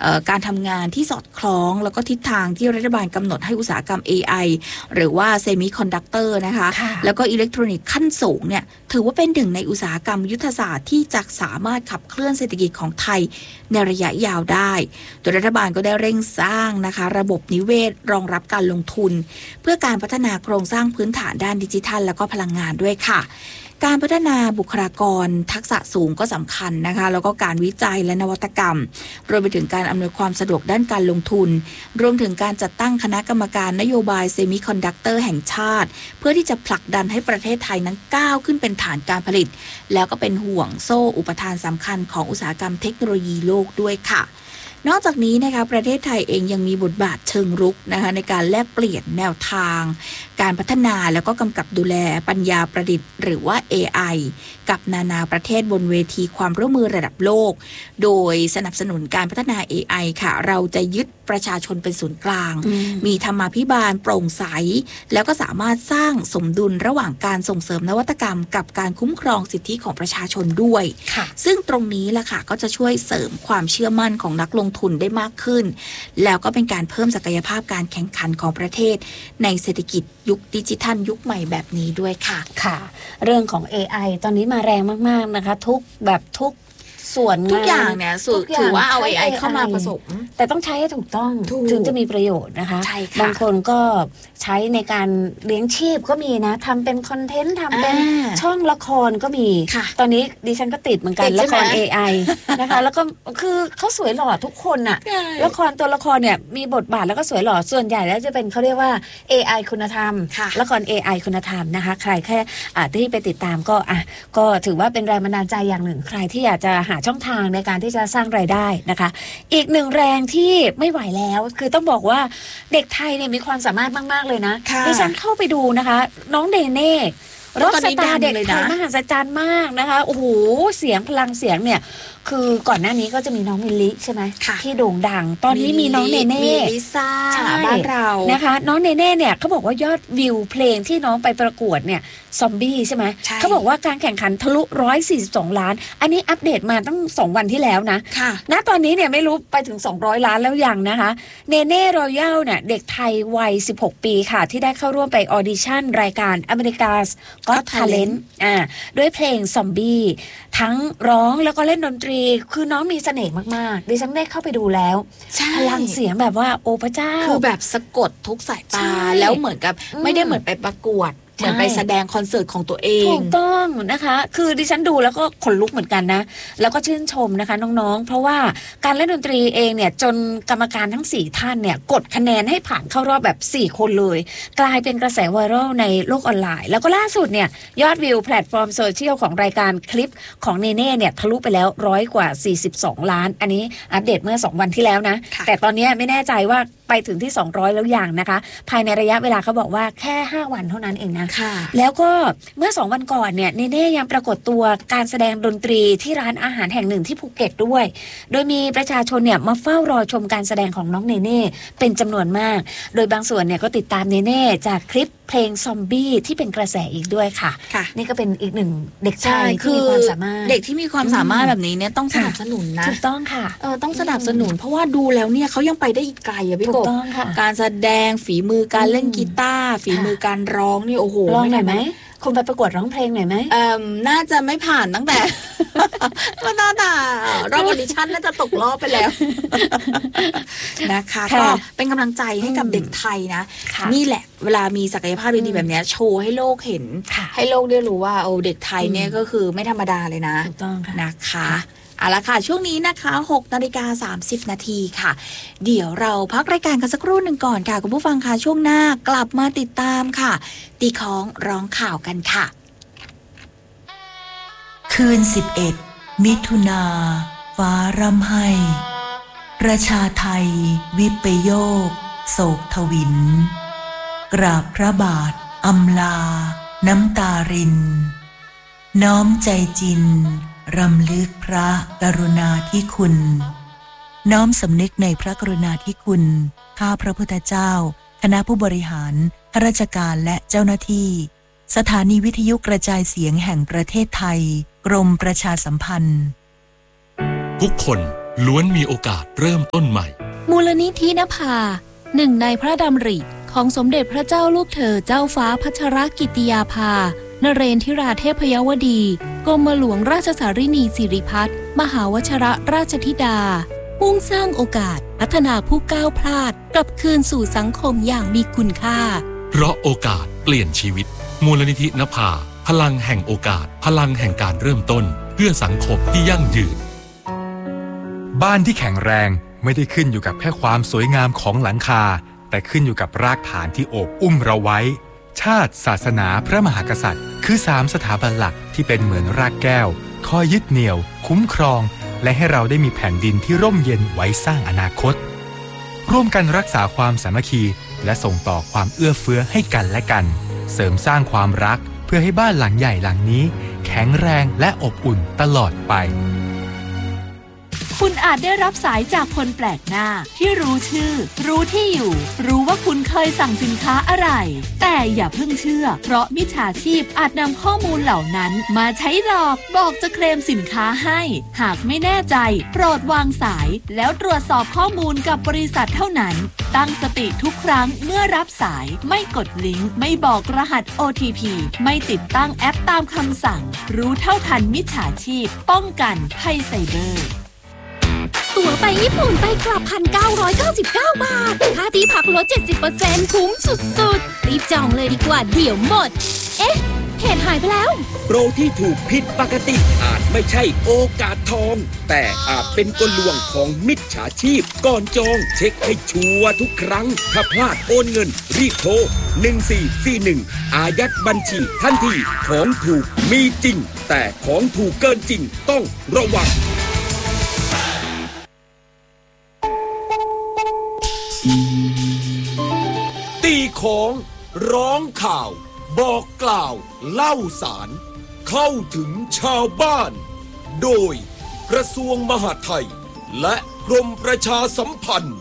การทำงานที่สอดคล้องแล้วก็ทิศทางที่รัฐบาลกำหนดให้อุตสาหกรรม AI หรือว่าเซมิคอนดักเตอร์นะคะแล้วก็อิเล็กทรอนิกส์ขั้นสูงเนี่ยถือว่าเป็นหนึ่งในอุตสาหกรรมยุทธศาสตร์ที่จะสามารถขับเคลื่อนเศรษฐกิจของไทยในระยะยาวได้โดยรัฐบาลก็ได้เร่งสร้างนะคะระบบนิเวศรองรับการลงทุนเพื่อการพัฒนาโครงสร้างพื้นฐานด้านดิจิทัลแล้วก็พลังงานด้วยค่ะการพัฒนาบุคลากรทักษะสูงก็สำคัญนะคะแล้วก็การวิจัยและนวัตกรรมรวมไปถึงการอำนวยความสะดวกด้านการลงทุนรวมถึงการจัดตั้งคณะกรรมการนโยบายเซมิคอนดักเตอร์แห่งชาติเพื่อที่จะผลักดันให้ประเทศไทยนั้นก้าวขึ้นเป็นฐานการผลิตแล้วก็เป็นห่วงโซ่อุปทานสำคัญของอุตสาหกรรมเทคโนโลยีโลกด้วยค่ะนอกจากนี้นะคะประเทศไทยเองยังมีบทบาทเชิงรุกนะคะในการแลกเปลี่ยนแนวทางการพัฒนาแล้วก็กำกับดูแลปัญญาประดิษฐ์หรือว่า AI กับนานาประเทศบนเวทีความร่วมมือระดับโลกโดยสนับสนุนการพัฒนา AI ค่ะเราจะยึดประชาชนเป็นศูนย์กลางมีธรรมาภิบาลโปร่งใสแล้วก็สามารถสร้างสมดุลระหว่างการส่งเสริมนวัตกรรมกับการคุ้มครองสิทธิของประชาชนด้วยซึ่งตรงนี้แหละค่ะก็จะช่วยเสริมความเชื่อมั่นของนักลงทุนได้มากขึ้นแล้วก็เป็นการเพิ่มศักยภาพการแข่งขันของประเทศในเศรษฐกิจยุคดิจิทัลยุคใหม่แบบนี้ด้วยค่ะค่ะเรื่องของ AI ตอนนี้มาแรงมากๆนะคะทุกส่วนทุกอย่างเนี่ยถือว่าเอา AI เข้ามาผสมแต่ต้องใช้ให้ถูกต้องถึงจะมีประโยชน์นะคะบางคนก็ใช้ในการเลี้ยงชีพก็มีนะทำเป็นคอนเทนต์ทำเป็นช่องละครก็มีตอนนี้ดิฉันก็ติดเหมือนกันละคร AI นะคะแล้วก็คือเขาสวยหล่อทุกคนน่ะละครตัวละครเนี่ยมีบทบาทแล้วก็สวยหล่อส่วนใหญ่แล้วจะเป็นเขาเรียกว่า AI คุณธรรมละคร AI คุณธรรมนะคะใครแค่ที่ไปติดตามก็ถือว่าเป็นแรงบันดาลใจอย่างหนึ่งใครที่อยากจะหาช่องทางในการที่จะสร้างรายได้นะคะอีกหนึ่งแรงที่ไม่ไหวแล้วคือต้องบอกว่าเด็กไทยเนี่ยมีความสามารถมากๆเลยนะดิฉันเข้าไปดูนะคะน้องเดเน่ร็อกสตาร์เด็กไทยมหัศจรรย์มากนะคะโอ้โหเสียงพลังเสียงเนี่ยคือก่อนหน้านี้ก็จะมีน้องมิลลิใช่ไหมที่โด่งดังตอนนี้มีน้องเนเน่มีลิซ่าบ้านเรานะคะน้องเนเน่เนี่ยเขาบอกว่ายอดวิวเพลงที่น้องไปประกวดเนี่ยซอมบี้ใช่ไหมเขาบอกว่าการแข่งขันทะลุ142ล้านอันนี้อัปเดตมาตั้ง2วันที่แล้วนะณตอนนี้เนี่ยไม่รู้ไปถึง200ล้านแล้วยังนะคะเนเน่รอยัลเนี่ยเด็กไทยวัย16ปีค่ะที่ได้เข้าร่วมไปออดิชั่นรายการอเมริกาGot Talent ด้วยเพลงซอมบี้ทั้งร้องแล้วก็เล่นดนตรีคือน้องมีเสน่ห์มากๆดิฉันได้เข้าไปดูแล้วพลังเสียงแบบว่าโอ้พระเจ้าคือแบบสะกดทุกสายตาแล้วเหมือนกับไม่ได้เหมือนไปประกวดเหมือนไปแสดงคอนเสิร์ตของตัวเองถูกต้องนะคะคือดิฉันดูแล้วก็ขนลุกเหมือนกันนะแล้วก็ชื่นชมนะคะน้องๆเพราะว่าการเล่นดนตรีเองเนี่ยจนกรรมการทั้ง4ท่านเนี่ยกดคะแนนให้ผ่านเข้ารอบแบบ4คนเลยกลายเป็นกระแสไวรัลในโลกออนไลน์แล้วก็ล่าสุดเนี่ยยอดวิวแพลตฟอร์มโซเชียลของรายการคลิปของเนเน่เนี่ยทะลุไปแล้ว100 กว่า42ล้านอันนี้อัปเดตเมื่อ2วันที่แล้วนะแต่ตอนนี้ไม่แน่ใจว่าไปถึงที่200แล้วอย่างนะคะภายในระยะเวลาเขาบอกว่าแค่5วันเท่านั้นเองนะแล้วก็เมื่อ2วันก่อนเนี่ยเนเน่ยังปรากฏตัวการแสดงดนตรีที่ร้านอาหารแห่งหนึ่งที่ภูเก็ตด้วยโดยมีประชาชนเนี่ยมาเฝ้ารอชมการแสดงของน้องเนเน่เป็นจำนวนมากโดยบางส่วนเนี่ยก็ติดตามเนเน่จากคลิปเพลงซอมบี้ที่เป็นกระแสอีกด้วยค่ะนี่ก็เป็นอีกหนึ่งเด็กชายที่มีความสามารถเด็กที่มีความสามารถแบบนี้เนี่ยต้องสนับสนุนนะถูกต้องค่ะต้องสนับสนุนเพราะว่าดูแล้วเนี่ยเขายังไปได้อีกไกลอะพี่กบการแสดงฝีมือการเล่นกีตาร์ฝีมือการร้องนี่โอ้โหร้องหน่อยไหมคุณไปประกวดร้องเพลงหน่อยไหมน่าจะไม่ผ่านตั้งแต่ก็น่าจะรอบออดิชั่นน่าจะตกรอบไปแล้วนะคะก็เป็นกำลังใจให้กับเด็กไทยนะนี่แหละเวลามีศักยภาพดีๆแบบนี้โชว์ให้โลกเห็นให้โลกได้รู้ว่าเด็กไทยเนี่ยก็คือไม่ธรรมดาเลยนะถูกต้องนะคะเอาละค่ะช่วงนี้นะคะ 6:30 นาทีค่ะเดี๋ยวเราพักรายการกันสักครู่หนึ่งก่อนค่ะคุณผู้ฟังค่ะช่วงหน้ากลับมาติดตามค่ะตีของร้องข่าวกันค่ะคืน11มิถุนาฟ้าร่ำไห้ประชาไทยวิปโยคโศกทวินกราบพระบาทอำลาน้ำตารินน้อมใจจินรำลึกพระกรุณาธิคุณน้อมสำนึกในพระกรุณาธิคุณข้าพระพุทธเจ้าคณะผู้บริหารข้าราชการและเจ้าหน้าที่สถานีวิทยุกระจายเสียงแห่งประเทศไทยกรมประชาสัมพันธ์ทุกคนล้วนมีโอกาสเริ่มต้นใหม่มูลนิธินภาหนึ่งในพระดำริของสมเด็จพระเจ้าลูกเธอเจ้าฟ้าพัชรกิติยาภานเรนทิราเทพยวดีกรมหลวงราชสารินีสิริพัฒน์มหาวชิรราชธิดามุ่งสร้างโอกาสพัฒนาผู้ก้าวพลาดกลับคืนสู่สังคมอย่างมีคุณค่าเพราะโอกาสเปลี่ยนชีวิตมูลนิธินภาพลังแห่งโอกาสพลังแห่งการเริ่มต้นเพื่อสังคมที่ยั่งยืนบ้านที่แข็งแรงไม่ได้ขึ้นอยู่กับแค่ความสวยงามของหลังคาแต่ขึ้นอยู่กับรากฐานที่โอบอุ้มเราไว้ชาติศาสนาพระมหากษัตริย์คือ3สถาบันหลักที่เป็นเหมือนรากแก้วคอยยึดเหนี่ยวคุ้มครองและให้เราได้มีแผ่นดินที่ร่มเย็นไว้สร้างอนาคตร่วมกันรักษาความสามัคคีและส่งต่อความเอื้อเฟื้อให้กันและกันเสริมสร้างความรักเพื่อให้บ้านหลังใหญ่หลังนี้แข็งแรงและอบอุ่นตลอดไปคุณอาจได้รับสายจากคนแปลกหน้าที่รู้ชื่อรู้ที่อยู่รู้ว่าคุณเคยสั่งสินค้าอะไรแต่อย่าเพิ่งเชื่อเพราะมิจฉาชีพอาจนำข้อมูลเหล่านั้นมาใช้หลอกบอกจะเคลมสินค้าให้หากไม่แน่ใจโปรดวางสายแล้วตรวจสอบข้อมูลกับบริษัทเท่านั้นตั้งสติทุกครั้งเมื่อรับสายไม่กดลิงก์ไม่บอกรหัส OTP ไม่ติดตั้งแอปตามคำสั่งรู้เท่าทันมิจฉาชีพป้องกันภัยไซเบอร์ตั๋วไปญี่ปุ่นไปกลับ 1,999 บาทค่าที่พักลด 70% คุ้มสุดๆรีบจองเลยดีกว่าเดี๋ยวหมดเอ๊ะเหตุหายไปแล้วโปรที่ถูกผิดปกติอาจไม่ใช่โอกาสทองแต่อาจเป็นกลลวงของมิจฉาชีพก่อนจองเช็คให้ชัวร์ทุกครั้งถ้าพลาดโอนเงินรีบโทร1441อายัดบัญชีทันทีของถูกมีจริงแต่ของถูกเกินจริงต้องระวังตีของร้องข่าวบอกกล่าวเล่าสารเข้าถึงชาวบ้านโดยกระทรวงมหาดไทยและกรมประชาสัมพันธ์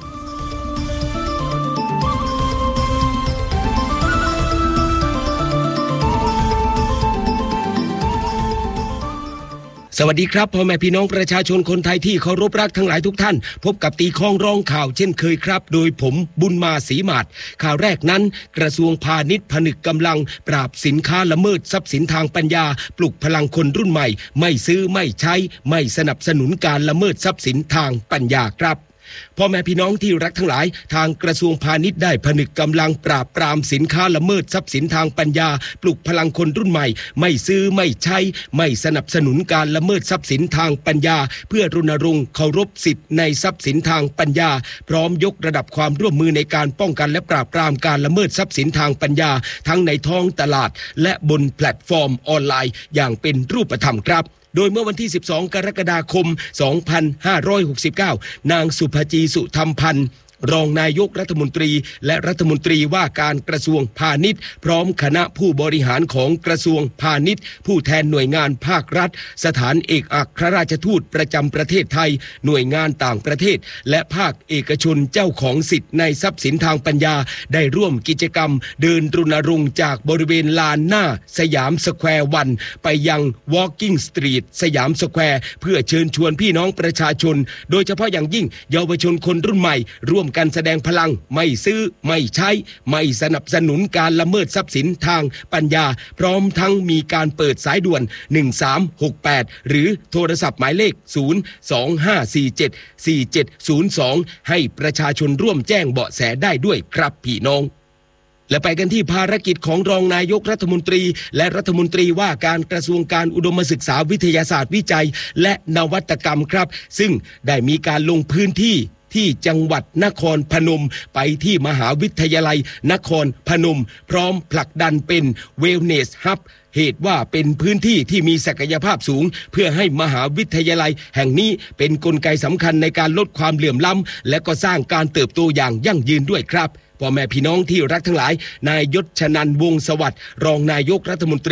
สวัสดีครับพ่อแม่พี่น้องประชาชนคนไทยที่เคารพรักทั้งหลายทุกท่านพบกับตีคองร้องข่าวเช่นเคยครับโดยผมบุญมาศรีมาศข่าวแรกนั้นกระทรวงพาณิชย์ผนึกกำลังปราบสินค้าละเมิดทรัพย์สินทางปัญญาปลุกพลังคนรุ่นใหม่ไม่ซื้อไม่ใช้ไม่สนับสนุนการละเมิดทรัพย์สินทางปัญญาครับพ่อแม่พี่น้องที่รักทั้งหลายทางกระทรวงพาณิชย์ได้ผนึกกำลังปราบปรามสินค้าละเมิดทรัพย์สินทางปัญญาปลุกพลังคนรุ่นใหม่ไม่ซื้อไม่ใช้ไม่สนับสนุนการละเมิดทรัพย์สินทางปัญญาเพื่อรณรงค์เคารพสิทธิในทรัพย์สินทางปัญญาพร้อมยกระดับความร่วมมือในการป้องกันและปราบปรามการละเมิดทรัพย์สินทางปัญญาทั้งในท้องตลาดและบนแพลตฟอร์มออนไลน์อย่างเป็นรูปธรรมครับโดยเมื่อวันที่12กรกฎาคม2569นางสุภจีสุธรรมพันธ์รองนายกรัฐมนตรีและรัฐมนตรีว่าการกระทรวงพาณิชย์พร้อมคณะผู้บริหารของกระทรวงพาณิชย์ผู้แทนหน่วยงานภาครัฐสถานเอกอัครราชทูตประจำประเทศไทยหน่วยงานต่างประเทศและภาคเอกชนเจ้าของสิทธิ์ในทรัพย์สินทางปัญญาได้ร่วมกิจกรรมเดินรณรงค์จากบริเวณลานหน้าสยามสแควร์วันไปยัง Walking Street สยามสแควร์เพื่อเชิญชวนพี่น้องประชาชนโดยเฉพาะอย่างยิ่งเยาวชนคนรุ่นใหม่ร่วมกันแสดงพลังไม่ซื้อไม่ใช้ไม่สนับสนุนการละเมิดทรัพย์สินทางปัญญาพร้อมทั้งมีการเปิดสายด่วน1368หรือโทรศัพท์หมายเลข025474702ให้ประชาชนร่วมแจ้งเบาะแสได้ด้วยครับพี่น้องและไปกันที่ภารกิจของรองนายกรัฐมนตรีและรัฐมนตรีว่าการกระทรวงการอุดมศึกษาวิทยาศาสตร์วิจัยและนวัตกรรมครับซึ่งได้มีการลงพื้นที่ที่จังหวัดนครพนมไปที่มหาวิทยาลัยนครพนมพร้อมผลักดันเป็น Wellness Hub เหตุว่าเป็นพื้นที่ที่มีศักยภาพสูงเพื่อให้มหาวิทยาลัยแห่งนี้เป็นกลไกสำคัญในการลดความเหลื่อมล้ำและก็สร้างการเติบโตอย่างยั่งยืนด้วยครับพ่อแม่พี่น้องที่รักทั้งหลายนายยศชนันท์วงศ์สวัสดิ์รองนายกรัฐมนตรี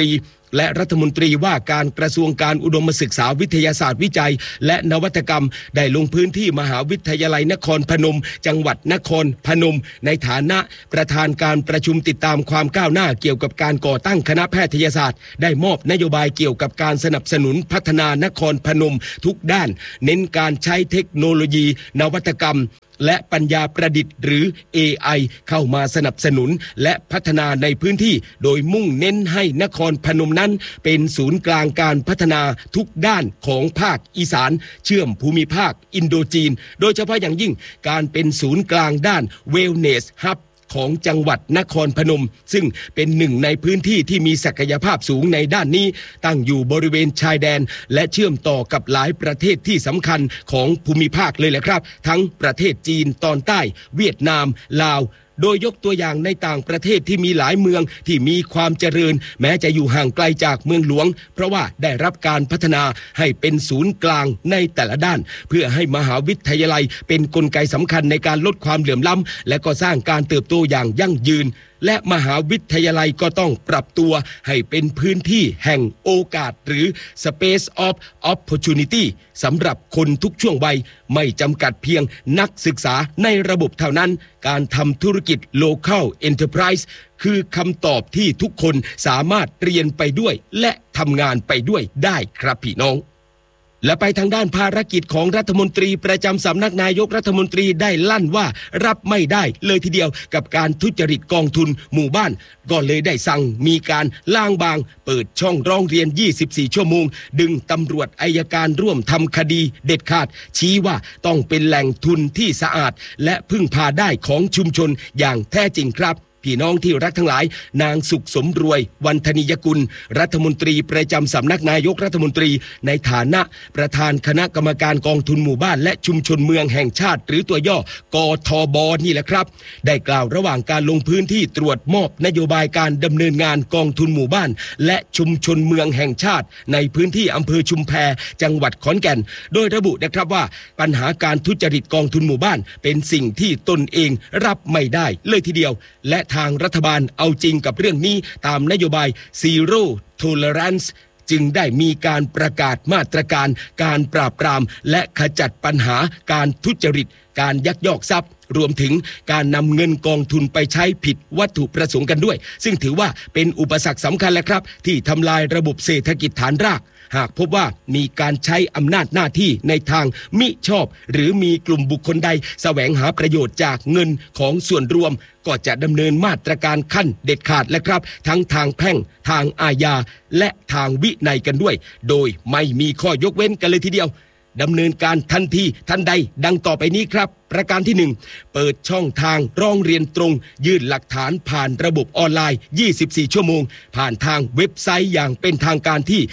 และรัฐมนตรีว่าการกระทรวงการอุดมศึกษาวิทยาศาสตร์วิจัยและนวัตกรรมได้ลงพื้นที่มหาวิทยาลัยนครพนมจังหวัดนครพนมในฐานะประธานการประชุมติดตามความก้าวหน้าเกี่ยวกับการก่อตั้งคณะแพทยศาสตร์ได้มอบนโยบายเกี่ยวกับการสนับสนุนพัฒนานครพนมทุกด้านเน้นการใช้เทคโนโลยีนวัตกรรมและปัญญาประดิษฐ์หรือ AI เข้ามาสนับสนุนและพัฒนาในพื้นที่โดยมุ่งเน้นให้นครพนมนั้นเป็นศูนย์กลางการพัฒนาทุกด้านของภาคอีสานเชื่อมภูมิภาคอินโดจีนโดยเฉพาะอย่างยิ่งการเป็นศูนย์กลางด้าน Wellness Hubของจังหวัดนครพนมซึ่งเป็นหนึ่งในพื้นที่ที่มีศักยภาพสูงในด้านนี้ตั้งอยู่บริเวณชายแดนและเชื่อมต่อกับหลายประเทศที่สำคัญของภูมิภาคเลยแหละครับทั้งประเทศจีนตอนใต้เวียดนามลาวโดยยกตัวอย่างในต่างประเทศที่มีหลายเมืองที่มีความเจริญแม้จะอยู่ห่างไกลจากเมืองหลวงเพราะว่าได้รับการพัฒนาให้เป็นศูนย์กลางในแต่ละด้านเพื่อให้มหาวิทยาลัยเป็นกลไกสำคัญในการลดความเหลื่อมล้ำและก็สร้างการเติบโตอย่างยั่งยืนและมหาวิทยาลัยก็ต้องปรับตัวให้เป็นพื้นที่แห่งโอกาสหรือ Space of Opportunity สำหรับคนทุกช่วงวัยไม่จำกัดเพียงนักศึกษาในระบบเท่านั้นการทำธุรกิจ Local Enterprise คือคำตอบที่ทุกคนสามารถเรียนไปด้วยและทำงานไปด้วยได้ครับพี่น้องและไปทางด้านภารกิจของรัฐมนตรีประจำสำนักนายกรัฐมนตรีได้ลั่นว่ารับไม่ได้เลยทีเดียวกับการทุจริตกองทุนหมู่บ้านก็เลยได้สั่งมีการล้างบางเปิดช่องร้องเรียน24ชั่วโมงดึงตำรวจอัยการร่วมทำคดีเด็ดขาดชี้ว่าต้องเป็นแหล่งทุนที่สะอาดและพึ่งพาได้ของชุมชนอย่างแท้จริงครับพี่น้องที่รักทั้งหลายนางสุขสมรวยวันธนิยกุลรัฐมนตรีประจำสำนักนายกรัฐมนตรีในฐานะประธานคณะกรรมการกองทุนหมู่บ้านและชุมชนเมืองแห่งชาติหรือตัวย่อกทบนี่แหละครับได้กล่าวระหว่างการลงพื้นที่ตรวจมอบนโยบายการดำเนินงานกองทุนหมู่บ้านและชุมชนเมืองแห่งชาติในพื้นที่อำเภอชุมแพจังหวัดขอนแก่นโดยระบุนะครับว่าปัญหาการทุจริตกองทุนหมู่บ้านเป็นสิ่งที่ตนเองรับไม่ได้เลยทีเดียวและทางรัฐบาลเอาจริงกับเรื่องนี้ตามนโยบาย Zero Tolerance จึงได้มีการประกาศมาตรการการปราบปรามและขจัดปัญหาการทุจริตการยักยอกทรัพย์รวมถึงการนำเงินกองทุนไปใช้ผิดวัตถุประสงค์กันด้วยซึ่งถือว่าเป็นอุปสรรคสำคัญแหละครับที่ทำลายระบบเศรษฐกิจฐานรากหากพบว่ามีการใช้อำนาจหน้าที่ในทางมิชอบหรือมีกลุ่มบุคคลใดแสวงหาประโยชน์จากเงินของส่วนรวมก็จะดำเนินมาตรการขั้นเด็ดขาดและครับทั้งทางแพ่งทางอาญาและทางวินัยกันด้วยโดยไม่มีข้อยกเว้นกันเลยทีเดียวดำเนินการทันทีทันใดดังต่อไปนี้ครับประการที่1เปิดช่องทางร้องเรียนตรงยื่นหลักฐานผ่านระบบออนไลน์24ชั่วโมงผ่านทางเว็บไซต์อย่างเป็นทางการที่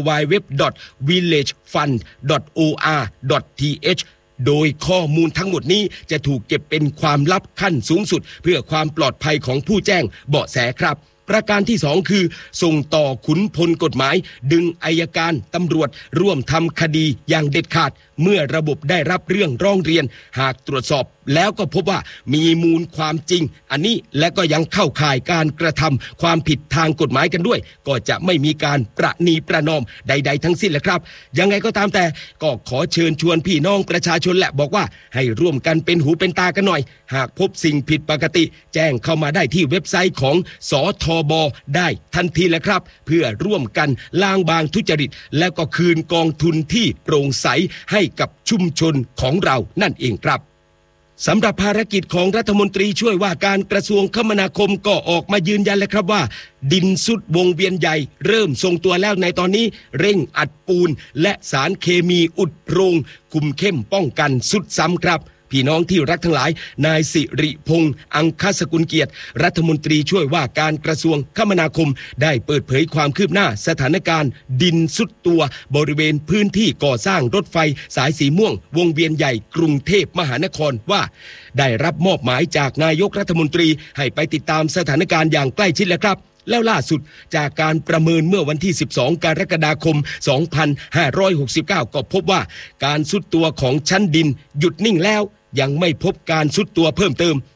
www.villagefund.or.th โดยข้อมูลทั้งหมดนี้จะถูกเก็บเป็นความลับขั้นสูงสุดเพื่อความปลอดภัยของผู้แจ้งเบาะแสครับประการที่2คือส่งต่อขุนพลกฎหมายดึงอัยการตำรวจร่วมทำคดีอย่างเด็ดขาดเมื่อระบบได้รับเรื่องร้องเรียนหากตรวจสอบแล้วก็พบว่ามีมูลความจริงอันนี้และก็ยังเข้าข่ายการกระทำความผิดทางกฎหมายกันด้วยก็จะไม่มีการประนีประนอมใดๆทั้งสิ้นแหละครับยังไงก็ตามแต่ก็ขอเชิญชวนพี่น้องประชาชนและบอกว่าให้ร่วมกันเป็นหูเป็นตากันหน่อยหากพบสิ่งผิดปกติแจ้งเข้ามาได้ที่เว็บไซต์ของสทบได้ทันทีแหละครับเพื่อร่วมกันล้างบางทุจริตและก็คืนกองทุนที่โปร่งใสให้กับชุมชนของเรานั่นเองครับสำหรับภารกิจของรัฐมนตรีช่วยว่าการกระทรวงคมนาคมก็ออกมายืนยันแล้วครับว่าดินซุดวงเวียนใหญ่เริ่มทรงตัวแล้วในตอนนี้เร่งอัดปูนและสารเคมีอุดโพรงคุมเข้มป้องกันซุดซ้ำครับพี่น้องที่รักทั้งหลายนายสิริพงษ์อังคสกุลเกียรติรัฐมนตรีช่วยว่าการกระทรวงคมนาคมได้เปิดเผยความคืบหน้าสถานการณ์ดินซุดตัวบริเวณพื้นที่ก่อสร้างรถไฟสายสีม่วงวงเวียนใหญ่กรุงเทพมหานครว่าได้รับมอบหมายจากนายกรัฐมนตรีให้ไปติดตามสถานการณ์อย่างใกล้ชิดแล้วครับแล้วล่าสุดจากการประเมินเมื่อวันที่12กรกฎาคม2569ก็พบว่าการซุดตัวของชั้นดินหยุดนิ่งแล้วยังไม่พบการซุดตัวเพิ่มเติม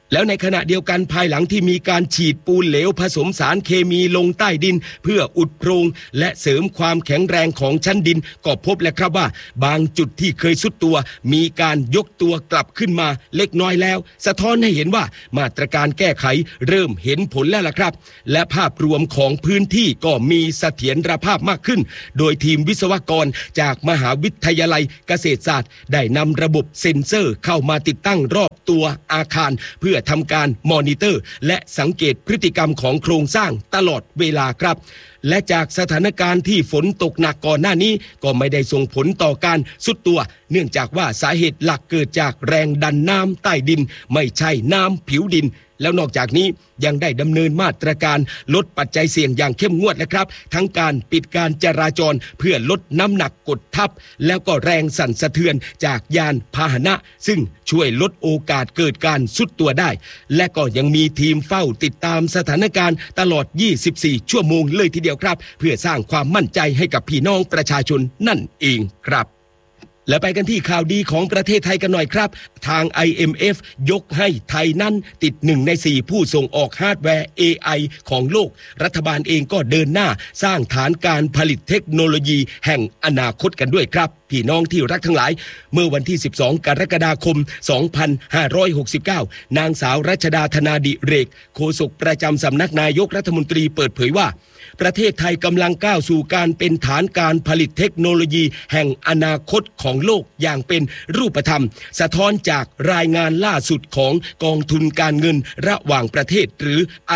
แล้วในขณะเดียวกันภายหลังที่มีการฉีดปูนเหลวผสมสารเคมีลงใต้ดินเพื่ออุดโพรงและเสริมความแข็งแรงของชั้นดินก็พบแล้วครับว่าบางจุดที่เคยทรุดตัวมีการยกตัวกลับขึ้นมาเล็กน้อยแล้วสะท้อนให้เห็นว่ามาตรการแก้ไขเริ่มเห็นผลแล้วล่ะครับและภาพรวมของพื้นที่ก็มีเสถียรภาพมากขึ้นโดยทีมวิศวกรจากมหาวิทยาลัยเกษตรศาสตร์ได้นำระบบเซ็นเซอร์เข้ามาติดตั้งรอบตัวอาคารเพื่อทำการมอนิเตอร์และสังเกตพฤติกรรมของโครงสร้างตลอดเวลาครับและจากสถานการณ์ที่ฝนตกหนักก่อนหน้านี้ก็ไม่ได้ส่งผลต่อการทรุดตัวเนื่องจากว่าสาเหตุหลักเกิดจากแรงดันน้ำใต้ดินไม่ใช่น้ำผิวดินแล้วนอกจากนี้ยังได้ดำเนินมาตรการลดปัจจัยเสี่ยงอย่างเข้มงวดนะครับทั้งการปิดการจราจรเพื่อลดน้ำหนักกดทับแล้วก็แรงสั่นสะเทือนจากยานพาหนะซึ่งช่วยลดโอกาสเกิดการทรุดตัวได้และก็ยังมีทีมเฝ้าติดตามสถานการณ์ตลอด24ชั่วโมงเลยทีเดียวครับเพื่อสร้างความมั่นใจให้กับพี่น้องประชาชนนั่นเองครับและไปกันที่ข่าวดีของประเทศไทยกันหน่อยครับทาง IMF ยกให้ไทยนั้นติด1ใน4ผู้ส่งออกฮาร์ดแวร์ AI ของโลกรัฐบาลเองก็เดินหน้าสร้างฐานการผลิตเทคโนโลยีแห่งอนาคตกันด้วยครับพี่น้องที่รักทั้งหลายเมื่อวันที่12กรกฎาคม2569นางสาวรัชดาธนาดิเรกโฆษกประจำสำนักนายกรัฐมนตรีเปิดเผยว่าประเทศไทยกำลังก้าวสู่การเป็นฐานการผลิตเทคโนโลยีแห่งอนาคตของโลกอย่างเป็นรูปธรรมสะท้อนจากรายงานล่าสุดของกองทุนการเงินระหว่างประเทศหรือ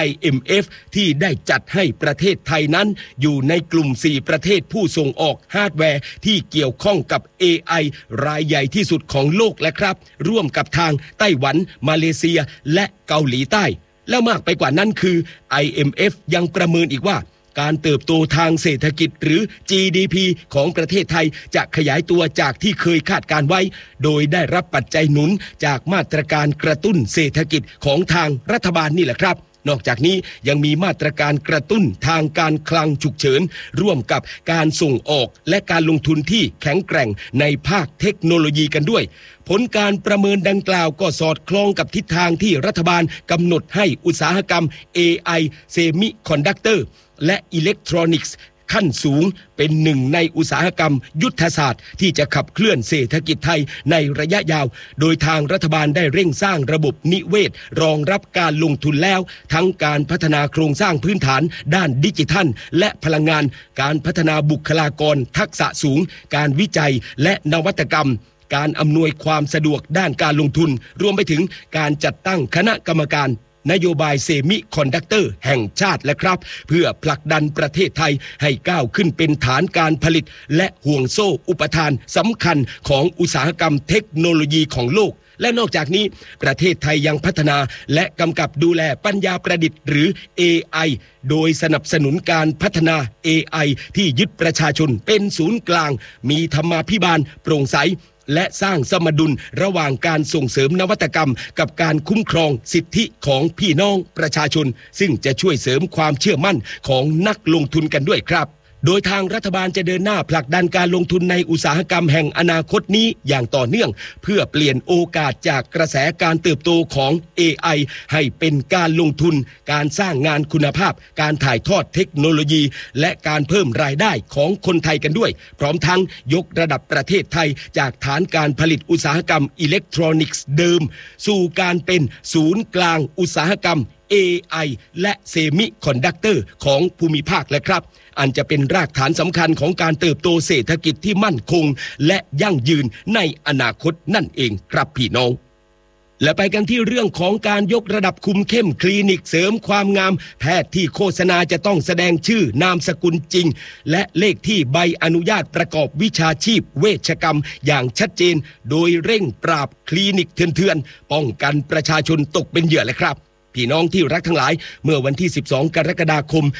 IMF ที่ได้จัดให้ประเทศไทยนั้นอยู่ในกลุ่ม4ประเทศผู้ส่งออกฮาร์ดแวร์ที่เกี่ยวข้องกับ AI รายใหญ่ที่สุดของโลกและครับร่วมกับทางไต้หวันมาเลเซียและเกาหลีใต้แล้วมากไปกว่านั้นคือ IMF ยังประเมินอีกว่าการเติบโตทางเศรษฐกิจหรือ GDP ของประเทศไทยจะขยายตัวจากที่เคยคาดการไว้โดยได้รับปัจจัยหนุนจากมาตรการกระตุ้นเศรษฐกิจของทางรัฐบาลนี่แหละครับนอกจากนี้ยังมีมาตรการกระตุ้นทางการคลังฉุกเฉินร่วมกับการส่งออกและการลงทุนที่แข็งแกร่งในภาคเทคโนโลยีกันด้วยผลการประเมินดังกล่าวก็สอดคล้องกับทิศทางที่รัฐบาลกำหนดให้อุตสาหกรรม AI Semiconductor และอิเล็กทรอนิกส์ขั้นสูงเป็นหนึ่งในอุตสาหกรรมยุทธศาสตร์ที่จะขับเคลื่อนเศรษฐกิจไทยในระยะยาวโดยทางรัฐบาลได้เร่งสร้างระบบนิเวศรองรับการลงทุนแล้วทั้งการพัฒนาโครงสร้างพื้นฐานด้านดิจิทัลและพลังงานการพัฒนาบุคลากรทักษะสูงการวิจัยและนวัตกรรมการอำนวยความสะดวกด้านการลงทุนรวมไปถึงการจัดตั้งคณะกรรมการนโยบายเซมิคอนดักเตอร์แห่งชาติและครับเพื่อผลักดันประเทศไทยให้ก้าวขึ้นเป็นฐานการผลิตและห่วงโซ่อุปทานสำคัญของอุตสาหกรรมเทคโนโลยีของโลกและนอกจากนี้ประเทศไทยยังพัฒนาและกำกับดูแลปัญญาประดิษฐ์หรือ AI โดยสนับสนุนการพัฒนา AI ที่ยึดประชาชนเป็นศูนย์กลางมีธรรมาภิบาลโปร่งใสและสร้างสมดุลระหว่างการส่งเสริมนวัตกรรมกับการคุ้มครองสิทธิของพี่น้องประชาชนซึ่งจะช่วยเสริมความเชื่อมั่นของนักลงทุนกันด้วยครับโดยทางรัฐบาลจะเดินหน้าผลักดันการลงทุนในอุตสาหกรรมแห่งอนาคตนี้อย่างต่อเนื่องเพื่อเปลี่ยนโอกาสจากกระแสการเติบโตของ AI ให้เป็นการลงทุนการสร้างงานคุณภาพการถ่ายทอดเทคโนโลยีและการเพิ่มรายได้ของคนไทยกันด้วยพร้อมทั้งยกระดับประเทศไทยจากฐานการผลิตอุตสาหกรรมอิเล็กทรอนิกส์เดิมสู่การเป็นศูนย์กลางอุตสาหกรรม AI และเซมิคอนดักเตอร์ของภูมิภาคและครับอันจะเป็นรากฐานสำคัญของการเติบโตเศรษฐกิจที่มั่นคงและยั่งยืนในอนาคตนั่นเองครับพี่น้องและไปกันที่เรื่องของการยกระดับคุมเข้มคลินิกเสริมความงามแพทย์ที่โฆษณาจะต้องแสดงชื่อนามสกุลจริงและเลขที่ใบอนุญาตประกอบวิชาชีพเวชกรรมอย่างชัดเจนโดยเร่งปราบคลินิกเถื่อนๆป้องกันประชาชนตกเป็นเหยื่อเลยครับพี่น้องที่รักทั้งหลายเมื่อวันที่12กรกฎาคม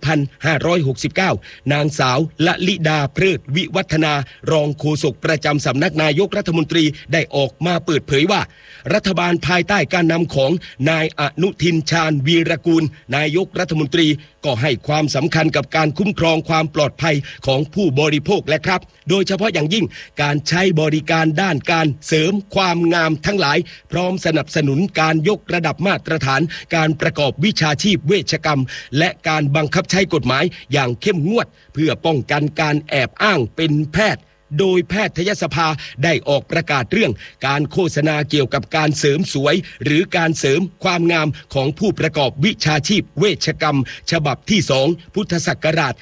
2569นางสาวละลิดาเพลิดวิวัฒนารองโฆษกประจำสำนักนายกรัฐมนตรีได้ออกมาเปิดเผยว่ารัฐบาลภายใต้การนำของนายอนุทินชาญวีรกูลนายกรัฐมนตรีก็ให้ความสำคัญกับการคุ้มครองความปลอดภัยของผู้บริโภคและครับโดยเฉพาะอย่างยิ่งการใช้บริการด้านการเสริมความงามทั้งหลายพร้อมสนับสนุนการยกระดับมาตรฐานการประกอบวิชาชีพเวชกรรมและการบังคับใช้กฎหมายอย่างเข้มงวดเพื่อป้องกันการแอบอ้างเป็นแพทย์โดยแพทยสภาได้ออกประกาศเรื่องการโฆษณาเกี่ยวกับการเสริมสวยหรือการเสริมความงามของผู้ประกอบวิชาชีพเวชกรรมฉบับที่2พุทธศักราช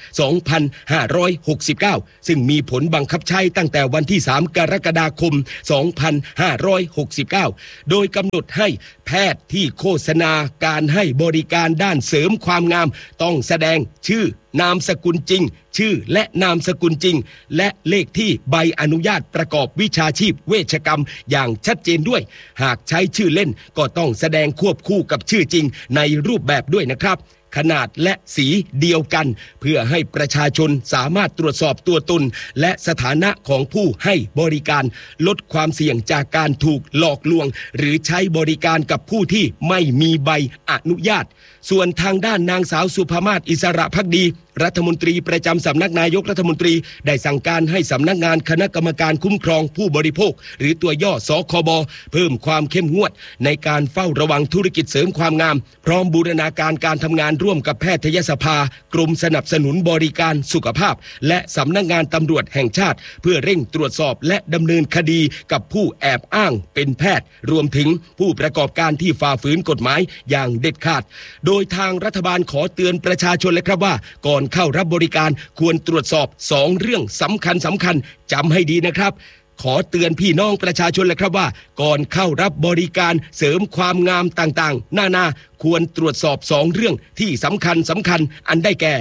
2569ซึ่งมีผลบังคับใช้ตั้งแต่วันที่3กรกฎาคม2569โดยกำหนดให้แพทย์ที่โฆษณาการให้บริการด้านเสริมความงามต้องแสดงชื่อนามสกุลจริงชื่อและนามสกุลจริงและเลขที่ใบอนุญาตประกอบวิชาชีพเวชกรรมอย่างชัดเจนด้วยหากใช้ชื่อเล่นก็ต้องแสดงควบคู่กับชื่อจริงในรูปแบบด้วยนะครับขนาดและสีเดียวกันเพื่อให้ประชาชนสามารถตรวจสอบตัวตนและสถานะของผู้ให้บริการลดความเสี่ยงจากการถูกหลอกลวงหรือใช้บริการกับผู้ที่ไม่มีใบอนุญาตส่วนทางด้านนางสาวสุภมาศอิสระภักดีรัฐมนตรีประจำสำนักนายกรัฐมนตรีได้สั่งการให้สำนักงานคณะกรรมการคุ้มครองผู้บริโภคหรือตัวย่อสคบเพิ่มความเข้มงวดในการเฝ้าระวังธุรกิจเสริมความงามพร้อมบูรณาการการทำงานร่วมกับแพทยสภากรมสนับสนุนบริการสุขภาพและสำนักงานตำรวจแห่งชาติเพื่อเร่งตรวจสอบและดำเนินคดีกับผู้แอบอ้างเป็นแพทย์รวมถึงผู้ประกอบการที่ฝ่าฝืนกฎหมายอย่างเด็ดขาดโดยทางรัฐบาลขอเตือนประชาชนเลยครับว่าก่อนเข้ารับบริการควรตรวจสอบ2เรื่องสำคัญจำให้ดีนะครับขอเตือนพี่น้องประชาชนเลยครับว่าก่อนเข้ารับบริการเสริมความงามต่างๆนาควรตรวจสอบ2เรื่องที่สำคัญอันได้แก่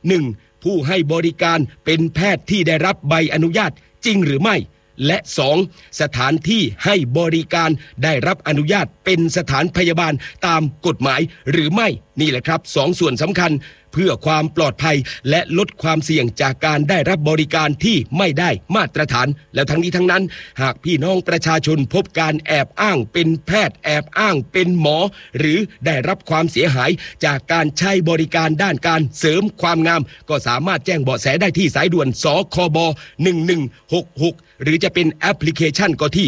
1. ผู้ให้บริการเป็นแพทย์ที่ได้รับใบอนุญาตจริงหรือไม่และ 2. สถานที่ให้บริการได้รับอนุญาตเป็นสถานพยาบาลตามกฎหมายหรือไม่นี่แหละครับ2ส่วนสำคัญเพื่อความปลอดภัยและลดความเสี่ยงจากการได้รับบริการที่ไม่ได้มาตรฐานแล้วทั้งนี้ทั้งนั้นหากพี่น้องประชาชนพบการแอบอ้างเป็นแพทย์แอบอ้างเป็นหมอหรือได้รับความเสียหายจากการใช้บริการด้านการเสริมความงามก็สามารถแจ้งเบาะแสได้ที่สายด่วนสคบ1166หรือจะเป็นแอปพลิเคชันก็ที่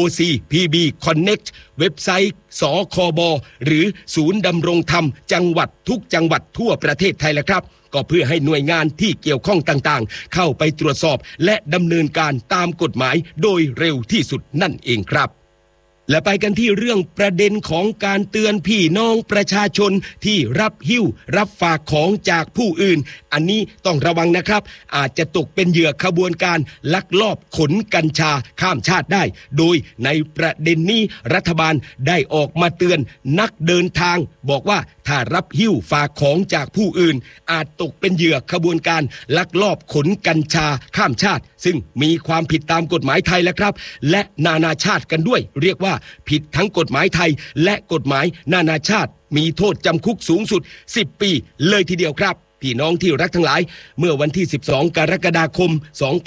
OCPB Connect เว็บไซต์สคบหรือศูนย์ดำรงธรรมจังหวัดทุกจังหวัดทั่วประเทศไทยแล้วครับก็เพื่อให้หน่วยงานที่เกี่ยวข้องต่างๆเข้าไปตรวจสอบและดำเนินการตามกฎหมายโดยเร็วที่สุดนั่นเองครับและไปกันที่เรื่องประเด็นของการเตือนพี่น้องประชาชนที่รับหิ้วรับฝากของจากผู้อื่นอันนี้ต้องระวังนะครับอาจจะตกเป็นเหยื่อขบวนการลักลอบขนกัญชาข้ามชาติได้โดยในประเด็นนี้รัฐบาลได้ออกมาเตือนนักเดินทางบอกว่าถ้ารับหิ้วฝากของจากผู้อื่นอาจตกเป็นเหยื่อขบวนการลักลอบขนกัญชาข้ามชาติซึ่งมีความผิดตามกฎหมายไทยแล้วครับและนานาชาติกันด้วยเรียกว่าผิดทั้งกฎหมายไทยและกฎหมายนานาชาติมีโทษจำคุกสูงสุด10 ปีเลยทีเดียวครับพี่น้องที่รักทั้งหลายเมื่อวันที่12กรกฎาคม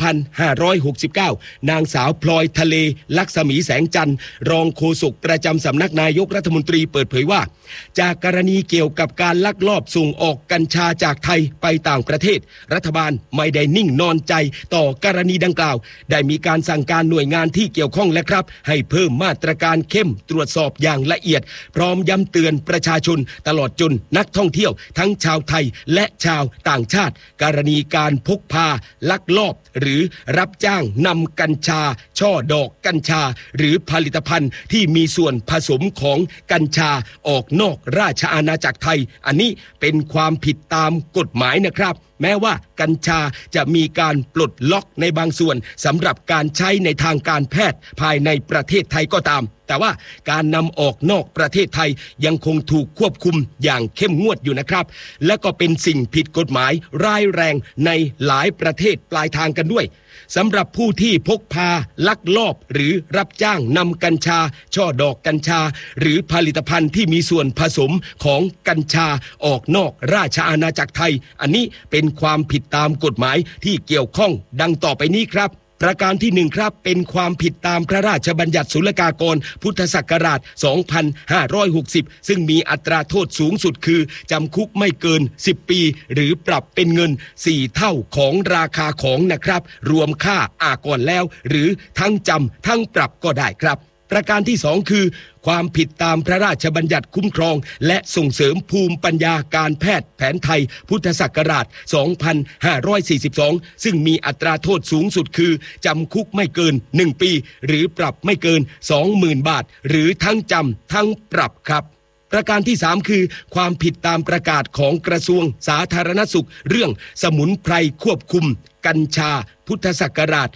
2569นางสาวพลอยทะเลลักษมีแสงจันทร์รองโฆษกประจำสำนักนายกรัฐมนตรีเปิดเผยว่าจากกรณีเกี่ยวกับการลักลอบส่งออกกัญชาจากไทยไปต่างประเทศรัฐบาลไม่ได้นิ่งนอนใจต่อกรณีดังกล่าวได้มีการสั่งการหน่วยงานที่เกี่ยวข้องและครับให้เพิ่มมาตรการเข้มตรวจสอบอย่างละเอียดพร้อมย้ำเตือนประชาชนตลอดจนนักท่องเที่ยวทั้งชาวไทยและชาวต่างชาติกรณีการพกพาลักลอบหรือรับจ้างนำกัญชาช่อดอกกัญชาหรือผลิตภัณฑ์ที่มีส่วนผสมของกัญชาออกนอกราชอาณาจักรไทยอันนี้เป็นความผิดตามกฎหมายนะครับแม้ว่ากัญชาจะมีการปลดล็อกในบางส่วนสำหรับการใช้ในทางการแพทย์ภายในประเทศไทยก็ตามแต่ว่าการนำออกนอกประเทศไทยยังคงถูกควบคุมอย่างเข้มงวดอยู่นะครับและก็เป็นสิ่งผิดกฎหมายร้ายแรงในหลายประเทศปลายทางกันด้วยสำหรับผู้ที่พกพาลักลอบหรือรับจ้างนำกัญชาช่อดอกกัญชาหรือผลิตภัณฑ์ที่มีส่วนผสมของกัญชาออกนอกราชอาณาจักรไทยอันนี้เป็นความผิดตามกฎหมายที่เกี่ยวข้องดังต่อไปนี้ครับประการที่1ครับเป็นความผิดตามพระราชบัญญัติศุลกากรพุทธศักราช 2560 ซึ่งมีอัตราโทษสูงสุดคือจำคุกไม่เกิน10 ปีหรือปรับเป็นเงิน4 เท่าของราคาของนะครับรวมค่าอากรแล้วหรือทั้งจำทั้งปรับก็ได้ครับประการที่2คือความผิดตามพระราชบัญญัติคุ้มครองและส่งเสริมภูมิปัญญาการแพทย์แผนไทยพุทธศักราช 2542 ซึ่งมีอัตราโทษสูงสุดคือจำคุกไม่เกิน1 ปีหรือปรับไม่เกิน 20,000 บาทหรือทั้งจำทั้งปรับครับประการที่3คือความผิดตามประกาศของกระทรวงสาธารณสุขเรื่องสมุนไพรควบคุมกัญชาพุทธศักราช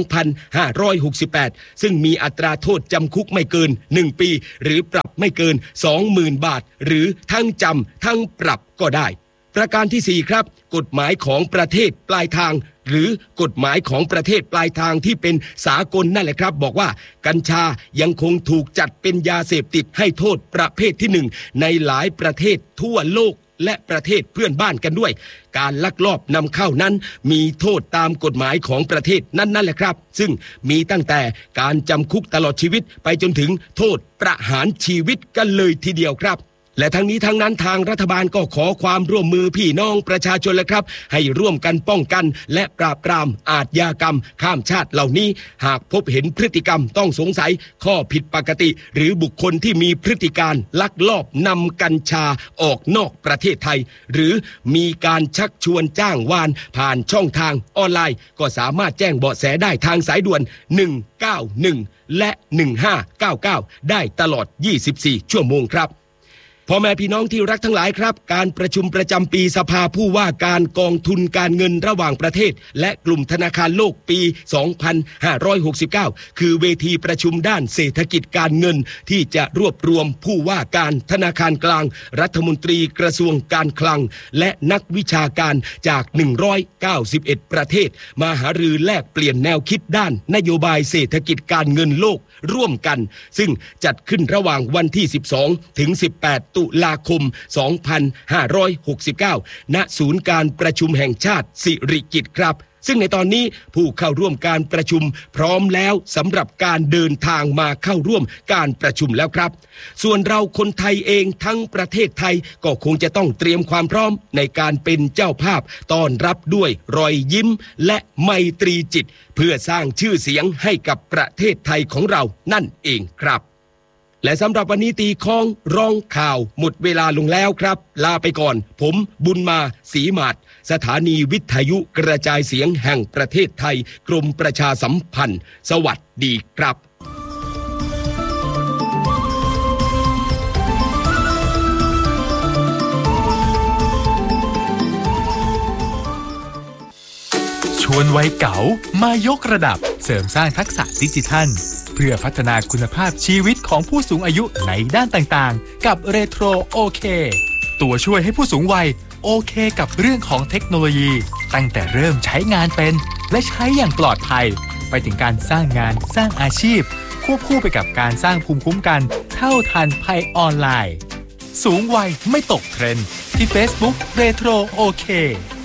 2568 ซึ่งมีอัตราโทษจำคุกไม่เกิน1 ปีหรือปรับไม่เกิน 20,000 บาทหรือทั้งจำทั้งปรับก็ได้ประการที่4ครับกฎหมายของประเทศปลายทางหรือกฎหมายของประเทศปลายทางที่เป็นสากลนั่นแหละครับบอกว่ากัญชายังคงถูกจัดเป็นยาเสพติดให้โทษประเภทที่1ในหลายประเทศทั่วโลกและประเทศเพื่อนบ้านกันด้วยการลักลอบนำเข้านั้นมีโทษตามกฎหมายของประเทศนั้นแหละครับซึ่งมีตั้งแต่การจำคุกตลอดชีวิตไปจนถึงโทษประหารชีวิตกันเลยทีเดียวครับและทั้งนี้ทั้งนั้นทางรัฐบาลก็ขอความร่วมมือพี่น้องประชาชนเลยครับให้ร่วมกันป้องกันและปราบปรามอาชญากรรมข้ามชาติเหล่านี้หากพบเห็นพฤติกรรมต้องสงสัยข้อผิดปกติหรือบุคคลที่มีพฤติการลักลอบนำกัญชาออกนอกประเทศไทยหรือมีการชักชวนจ้างวานผ่านช่องทางออนไลน์ก็สามารถแจ้งเบาะแสได้ทางสายด่วน191และ1599ได้ตลอด24 ชั่วโมงครับพ่อแม่พี่น้องที่รักทั้งหลายครับการประชุมประจำปีสภาผู้ว่าการกองทุนการเงินระหว่างประเทศและกลุ่มธนาคารโลกปี 2569 คือเวทีประชุมด้านเศรษฐกิจการเงินที่จะรวบรวมผู้ว่าการธนาคารกลางรัฐมนตรีกระทรวงการคลังและนักวิชาการจาก191ประเทศมาหารือแลกเปลี่ยนแนวคิดด้านนโยบายเศรษฐกิจการเงินโลกร่วมกันซึ่งจัดขึ้นระหว่างวันที่12ถึง18ตุลาคม 2569 ณ ศูนย์การประชุมแห่งชาติสิริกิติ์ครับซึ่งในตอนนี้ผู้เข้าร่วมการประชุมพร้อมแล้วสำหรับการเดินทางมาเข้าร่วมการประชุมแล้วครับส่วนเราคนไทยเองทั้งประเทศไทยก็คงจะต้องเตรียมความพร้อมในการเป็นเจ้าภาพต้อนรับด้วยรอยยิ้มและไมตรีจิตเพื่อสร้างชื่อเสียงให้กับประเทศไทยของเรานั่นเองครับและสำหรับวันนี้ตีค้องร้องข่าวหมดเวลาลงแล้วครับลาไปก่อนผมบุญมาศรีมาศสถานีวิทยุกระจายเสียงแห่งประเทศไทยกรมประชาสัมพันธ์สวัสดีครับชวนวัยเก๋ามายกระดับเสริมสร้างทักษะดิจิทัลเพื่อพัฒนาคุณภาพชีวิตของผู้สูงอายุในด้านต่างๆกับเรโทรโอเคตัวช่วยให้ผู้สูงวัยโอเคกับเรื่องของเทคโนโลยีตั้งแต่เริ่มใช้งานเป็นและใช้อย่างปลอดภัยไปถึงการสร้างงานสร้างอาชีพควบคู่ไปกับการสร้างภูมิคุ้มกันเท่าทันภัยออนไลน์สูงวัยไม่ตกเทรนด์ที่ Facebook เรโทรโอเค